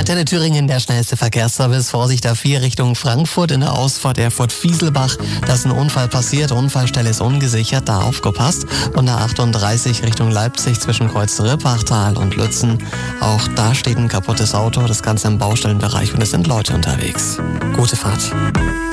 Antenne Thüringen, der schnellste Verkehrsservice. Vorsicht A4 Richtung Frankfurt in der Ausfahrt Erfurt-Fieselbach. Da ist ein Unfall passiert. Unfallstelle ist ungesichert, da aufgepasst. Und der 38 Richtung Leipzig zwischen Kreuz Rippachtal und Lützen. Auch da steht ein kaputtes Auto. Das Ganze im Baustellenbereich und es sind Leute unterwegs. Gute Fahrt.